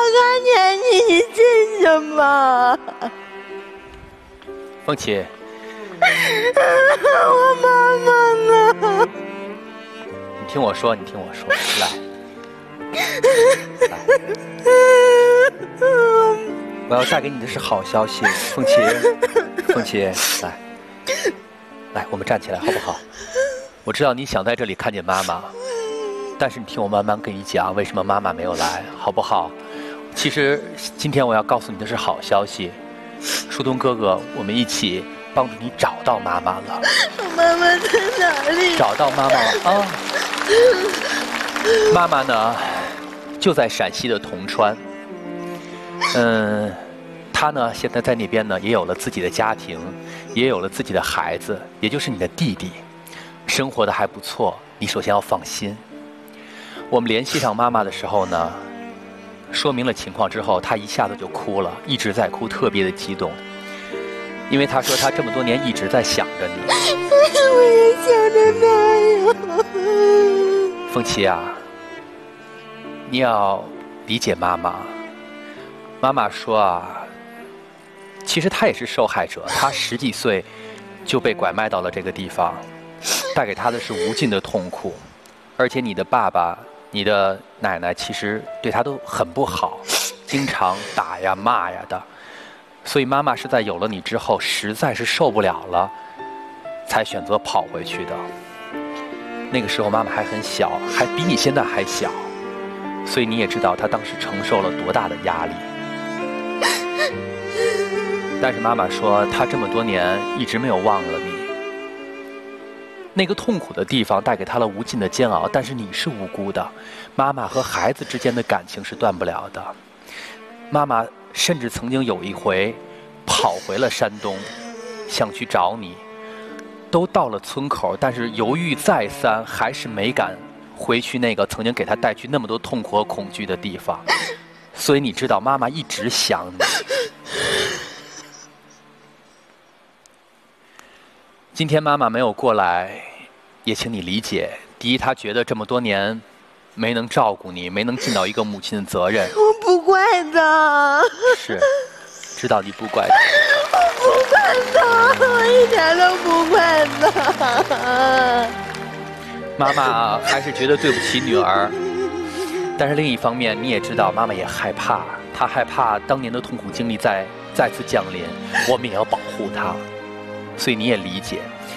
看见你，你信什么？ 凤琪， 我妈妈呢？ 你听我说，来，我要带给你的是好消息，凤琪，来，我们站起来好不好？我知道你想在这里看见妈妈，但是你听我慢慢跟你讲，为什么妈妈没有来，好不好？其实今天我要告诉你的是好消息，树洞哥哥，我们一起帮助你找到妈妈了。 我妈妈在哪里？ 找到妈妈了啊！妈妈呢，就在陕西的铜川。她呢，现在在那边呢，也有了自己的家庭，也有了自己的孩子，也就是你的弟弟，生活的还不错。你首先要放心。我们联系上妈妈的时候呢，说明了情况之后，她一下子就哭了，一直在哭，特别的激动，因为她说她这么多年一直在想着你。 我也想着他呀。 凤琪啊，你要理解妈妈。妈妈说啊，其实她也是受害者，她10几岁就被拐卖到了这个地方，带给她的是无尽的痛苦。而且你的爸爸、你的奶奶其实对她都很不好，经常打呀骂呀的。所以妈妈是在有了你之后，实在是受不了了，才选择跑回去的。那个时候妈妈还很小，还比你现在还小，所以你也知道她当时承受了多大的压力。但是妈妈说，她这么多年一直没有忘了你。那个痛苦的地方带给她了无尽的煎熬，但是你是无辜的。妈妈和孩子之间的感情是断不了的。妈妈甚至曾经有一回跑回了山东，想去找你，都到了村口，但是犹豫再三，还是没敢回去那个曾经给她带去那么多痛苦和恐惧的地方。所以你知道，妈妈一直想你。今天妈妈没有过来，也请你理解。第一，她觉得这么多年没能照顾你，没能尽到一个母亲的责任。 我不怪他。 是，知道你不怪她。 我不怪他，我一点都不怪他。 妈妈还是觉得对不起女儿，但是另一方面，你也知道，妈妈也害怕，她害怕当年的痛苦经历再次降临，我们也要保护她，所以你也理解。